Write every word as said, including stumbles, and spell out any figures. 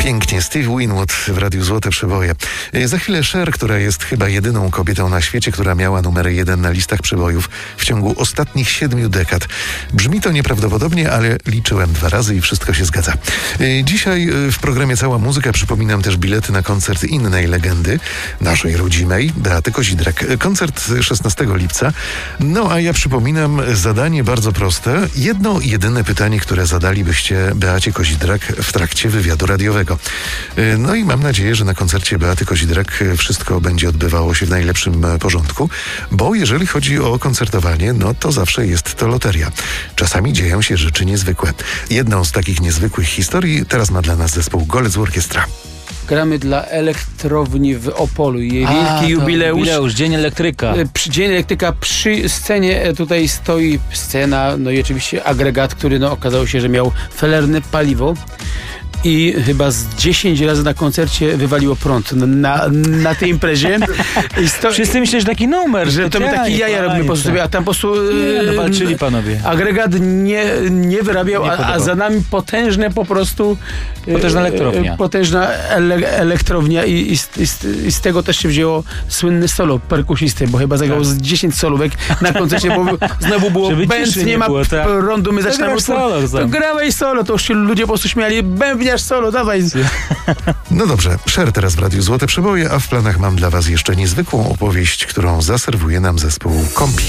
Pięknie, Steve Winwood w Radiu Złote Przeboje. Za chwilę Cher, która jest chyba jedyną kobietą na świecie, która miała numer jeden na listach przebojów w ciągu ostatnich siedmiu dekad. Brzmi to nieprawdopodobnie, ale liczyłem dwa razy i wszystko się zgadza. Dzisiaj w programie Cała Muzyka przypominam też bilety na koncert innej legendy, naszej rodzimej, Beaty Kozidrak. Koncert szesnastego lipca. No a ja przypominam zadanie bardzo proste. Jedno jedyne pytanie, które zadalibyście Beacie Kozidrak w trakcie wywiadu radiowego. No i mam nadzieję, że na koncercie Beaty Kozidrak wszystko będzie odbywało się w najlepszym porządku, bo jeżeli chodzi o koncertowanie, no to zawsze jest to loteria. Czasami dzieją się rzeczy niezwykłe. Jedną z takich niezwykłych historii teraz ma dla nas zespół Golec Orkiestra. Gramy dla elektrowni w Opolu. Jej A, wielki jubileusz. jubileusz. Dzień elektryka. Przy, Dzień elektryka. Przy scenie tutaj stoi scena, no i oczywiście agregat, który no, okazało się, że miał felerne paliwo. I chyba z dziesięć razy na koncercie wywaliło prąd na, na tej imprezie. I sto... Wszyscy myśleli, że taki numer. Że to my taki jaja robimy po prostu sobie, a tam po prostu nie, no, walczyli panowie. Agregat nie, nie wyrabiał, nie a, a za nami potężne po prostu potężna elektrownia. Potężna ele, elektrownia i, i, i, z, i z tego też się wzięło słynny solo perkusisty, bo chyba zagrał tak. z dziesięć solówek na koncercie, bo znowu było bęc, nie, nie ma było, tak. prądu, my zaczynamy solo. To grałeś solo, to już się ludzie po prostu śmiali, bębniarz solo, dawaj. No dobrze, Cher teraz w Radiu Złote Przeboje, a w planach mam dla was jeszcze niezwykłą opowieść, którą zaserwuje nam zespół Kompi.